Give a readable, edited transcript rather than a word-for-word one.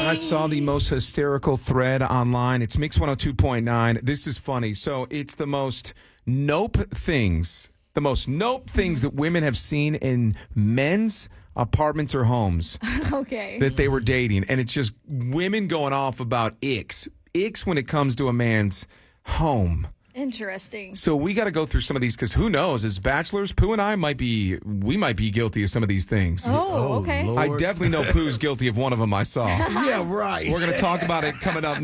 I saw the most hysterical thread online. It's Mix 102.9. This is funny. So it's the most nope things that women have seen in men's apartments or homes Okay. that they were dating. And it's just women going off about icks when it comes to a man's home. Interesting. So we got to go through some of these because who knows? As bachelors, Pooh and I might be guilty of some of these things. Oh, okay. Lord. I definitely know Pooh's guilty of one of them I saw. Yeah, right. We're going to talk about it coming up